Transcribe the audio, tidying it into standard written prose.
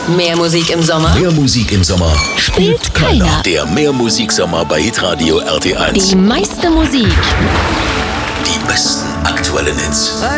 Mehr Musik im Sommer Mehr Musik im Sommer spielt keiner. Der Mehrmusiksommer bei Hitradio RT1. Die meiste Musik. Die besten aktuellen Hits.